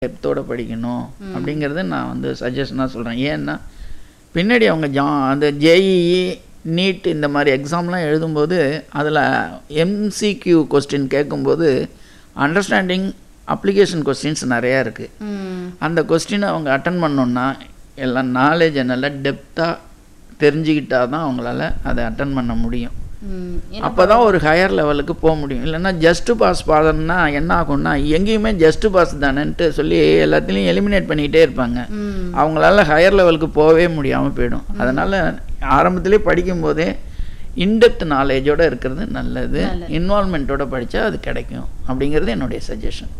டெப்த்தோடு படிக்கணும் அப்படிங்கிறது நான் வந்து சஜஷனாக சொல்கிறேன். ஏன்னா பின்னாடி அவங்க அந்த ஜேஇஇ நீட் இந்த மாதிரி எக்ஸாம்லாம் எழுதும்போது அதில் எம்சிக்யூ கொஸ்டின் கேட்கும்போது அண்டர்ஸ்டாண்டிங் அப்ளிகேஷன் கொஸ்டின்ஸ் நிறையா இருக்குது. அந்த கொஸ்டினை அவங்க அட்டன் பண்ணோன்னா எல்லாம் நாலேஜை நல்லா டெப்த்தாக தெரிஞ்சுக்கிட்டால் தான் அவங்களால அதை அட்டன் பண்ண முடியும். அப்போ தான் ஒரு ஹையர் லெவலுக்கு போக முடியும். இல்லைன்னா ஜஸ்ட்டு பாஸ் பாடணும்னா என்ன ஆகும்னா எங்கேயுமே ஜஸ்ட்டு பாஸ் தானேன்ட்டு சொல்லி எல்லாத்துலேயும் எலிமினேட் பண்ணிக்கிட்டே இருப்பாங்க. அவங்களால ஹையர் லெவலுக்கு போகவே முடியாமல் போயிடும். அதனால் ஆரம்பத்திலே படிக்கும்போதே இன்டெப்த் நாலேஜோடு இருக்கிறது நல்லது. இன்வால்மெண்ட்டோட படித்தா அது கிடைக்கும் அப்படிங்கிறது என்னுடைய சஜஷன்.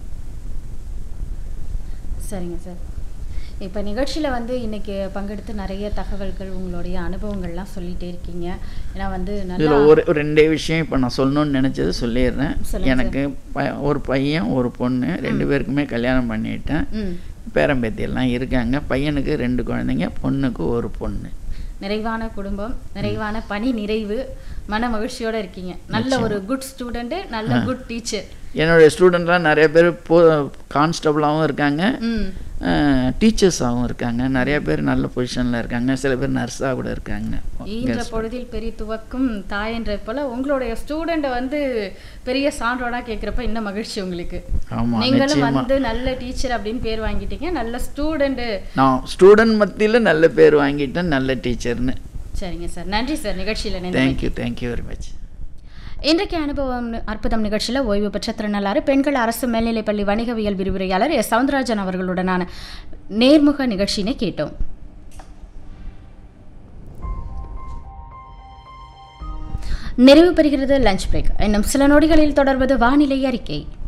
சரிங்க சார். இப்போ நிகழ்ச்சியில் வந்து இன்றைக்கி பங்கெடுத்து நிறைய தகவல்கள் உங்களுடைய அனுபவங்கள்லாம் சொல்லிகிட்டே இருக்கீங்க. ஏன்னா வந்து இதில் ஒரு ரெண்டே விஷயம் இப்போ நான் சொல்லணும்னு நினச்சது சொல்லிடுறேன். எனக்கு ஒரு பையன் ஒரு பொண்ணு 2 பேருக்குமே கல்யாணம் பண்ணிட்டேன். பேரம்பேத்தியெல்லாம் இருக்காங்க. பையனுக்கு 2 குழந்தைங்க, பொண்ணுக்கு ஒரு பொண்ணு. நிறைவான குடும்பம், நிறைவான பணி நிறைவு, மன மகிழ்ச்சியோடு இருக்கீங்க. நல்ல ஒரு குட் ஸ்டூடெண்ட்டு, நல்ல குட் டீச்சர். என்னுடைய ஸ்டூடெண்ட்லாம் நிறைய பேர் கான்ஸ்டபிளாகவும் இருக்காங்க, டீச்சர்ஸாகவும் இருக்காங்க. நிறைய பேர் நல்ல பொசிஷனில் இருக்காங்க. சில பேர் நர்ஸாக கூட இருக்காங்க. ஈன்ற பொழுதில் பெரிய துவக்கும் தாயன்ற போல் உங்களுடைய ஸ்டூடெண்ட்டை வந்து பெரிய சான்றோடாக கேட்குறப்ப இன்னும் மகிழ்ச்சி உங்களுக்கு. நீங்களும் வந்து நல்ல டீச்சர் அப்படின்னு பேர் வாங்கிட்டீங்க. நல்ல ஸ்டூடெண்ட்டு, நான் ஸ்டூடெண்ட் மத்தியில் நல்ல பேர் வாங்கிட்டேன், நல்ல டீச்சர்னு. சரிங்க சார், நன்றி சார். நிகழ்ச்சியில் தேங்க்யூ வெரி மச். இன்றைக்கு அனுபவம் அற்புதம் நிகழ்ச்சியில் ஓய்வு பெற்ற திருநள்ளாறு பெண்கள் அரசு மேல்நிலைப்பள்ளி வணிகவியல் விரிவுரையாளர் எஸ் சவுந்தரராஜன் அவர்களுடனான நேர்முக நிகழ்ச்சியினை கேட்டோம். நிறைவு பெறுகிறது லஞ்ச் பிரேக். இன்னும் சில நொடிகளில் தொடர்வது வானிலை அறிக்கை.